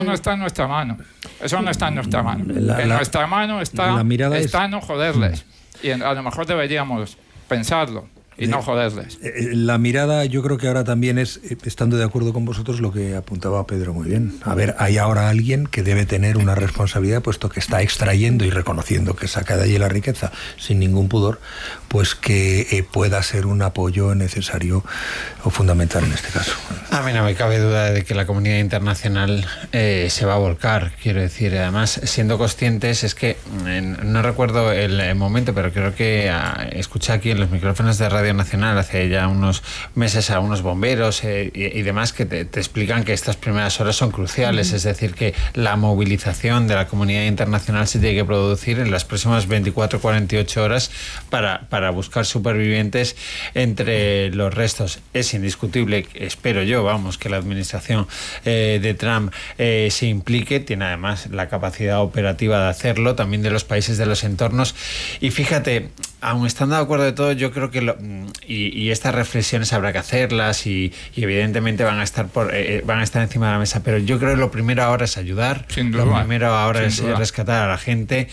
no está en nuestra mano. Eso no está en nuestra mano. En nuestra mano está no joderles. Y a lo mejor deberíamos pensarlo y no joderles. La mirada, yo creo que ahora también es, estando de acuerdo con vosotros, lo que apuntaba Pedro muy bien. A ver, hay ahora alguien que debe tener una responsabilidad, puesto que está extrayendo y reconociendo que saca de allí la riqueza sin ningún pudor, pues que pueda ser un apoyo necesario o fundamental en este caso. A mí no me cabe duda de que la comunidad internacional se va a volcar, quiero decir. Además, siendo conscientes, es que no recuerdo el momento, pero creo que escuché aquí en los micrófonos de Radio Nacional hace ya unos meses a unos bomberos y demás que te explican que estas primeras horas son cruciales, es decir, que la movilización de la comunidad internacional se tiene que producir en las próximas 24-48 horas para buscar supervivientes entre los restos. Es indiscutible, espero yo, vamos, que la administración de Trump se implique, tiene además la capacidad operativa de hacerlo, también de los países de los entornos, y fíjate, aun estando de acuerdo de todo, yo creo que y estas reflexiones habrá que hacerlas y evidentemente van a estar encima de la mesa, pero yo creo que lo primero ahora es ayudar, lo primero ahora es rescatar a la gente,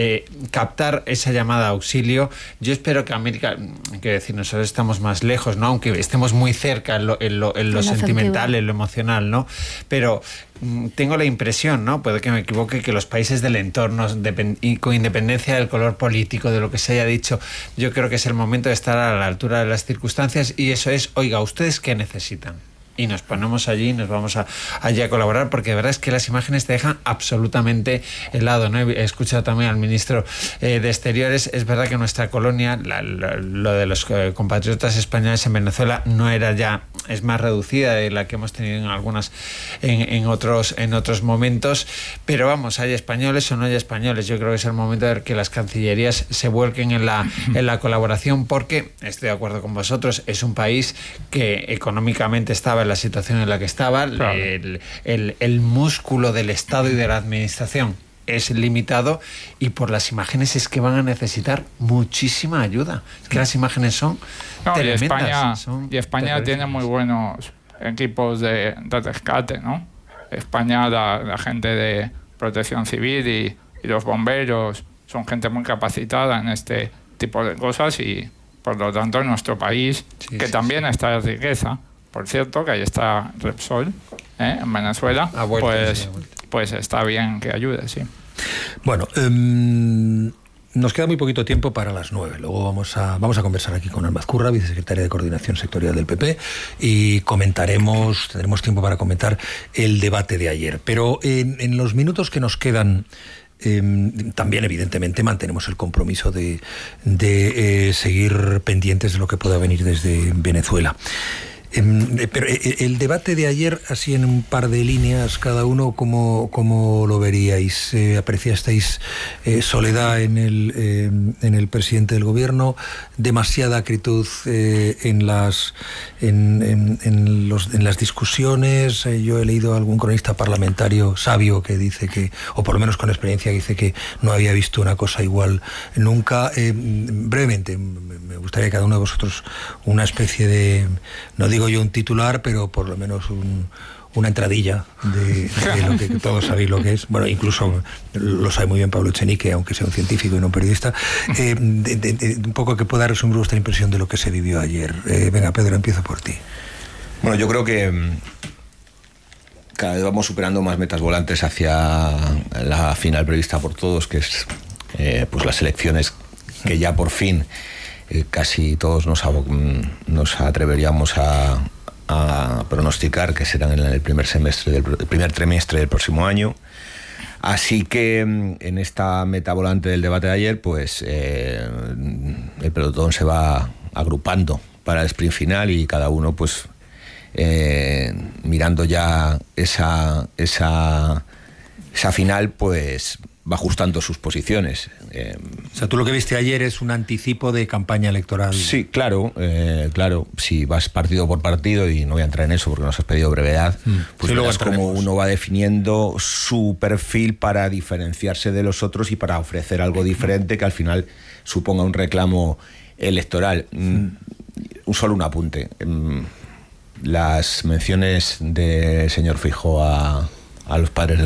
captar esa llamada de auxilio. Yo espero que América, quiero decir, nosotros estamos más lejos, ¿no? Aunque estemos muy cerca en lo sentimental, en lo emocional, ¿no? Pero tengo la impresión, ¿no? Puede que me equivoque, que los países del entorno, con independencia del color político, de lo que se haya dicho, yo creo que es el momento de estar a la altura de las circunstancias, y eso es, oiga, ¿ustedes qué necesitan? Y nos ponemos allí, nos vamos allí a colaborar, porque de verdad es que las imágenes te dejan absolutamente helado, ¿no? He escuchado también al ministro de Exteriores. Es verdad que nuestra colonia, lo de los compatriotas españoles en Venezuela no era ya, es más reducida de la que hemos tenido en otros momentos, pero vamos, hay españoles o no hay españoles. Yo creo que es el momento de que las cancillerías se vuelquen en la colaboración, porque estoy de acuerdo con vosotros, es un país que económicamente estaba en la situación en la que estaba, claro. El músculo del Estado y de la administración es limitado, y por las imágenes es que van a necesitar muchísima ayuda. Es que las imágenes son tremendas. Y España tiene muy buenos equipos de rescate, ¿no? España, la gente de protección civil y los bomberos son gente muy capacitada en este tipo de cosas, y por lo tanto en nuestro país, también está la riqueza. Por cierto, que ahí está Repsol, en Venezuela, pues está bien que ayude, sí. Bueno, nos queda muy poquito tiempo para las 9. Luego vamos a conversar aquí con Alma Ezcurra, vicesecretaria de Coordinación Sectorial del PP, y tendremos tiempo para comentar el debate de ayer. Pero en los minutos que nos quedan, también evidentemente mantenemos el compromiso de seguir pendientes de lo que pueda venir desde Venezuela. Pero el debate de ayer, así en un par de líneas cada uno, ¿cómo lo veríais? ¿Apreciasteis soledad en el presidente del gobierno? ¿Demasiada acritud en las discusiones? Yo he leído a algún cronista parlamentario sabio que dice que, o por lo menos con experiencia, que dice que no había visto una cosa igual nunca. Brevemente, me gustaría que cada uno de vosotros una especie de, no digo yo un titular, pero por lo menos una entradilla de lo que todos sabéis lo que es. Bueno, incluso lo sabe muy bien Pablo Echenique, aunque sea un científico y no un periodista. Un poco que pueda resumir vuestra impresión de lo que se vivió ayer. Venga, Pedro, empiezo por ti. Bueno, yo creo que cada vez vamos superando más metas volantes hacia la final prevista por todos, que es pues las elecciones que ya por fin casi todos nos atreveríamos a pronosticar que serán en el primer trimestre del próximo año. Así que en esta meta volante del debate de ayer, pues el pelotón se va agrupando para el sprint final, y cada uno pues mirando ya esa final, pues va ajustando sus posiciones. O sea, tú lo que viste ayer es un anticipo de campaña electoral. Sí, claro, si vas partido por partido, y no voy a entrar en eso porque nos has pedido brevedad, pues verás cómo uno va definiendo su perfil para diferenciarse de los otros y para ofrecer algo diferente que al final suponga un reclamo electoral. Solo un apunte. Las menciones del señor Feijóo a a los padres de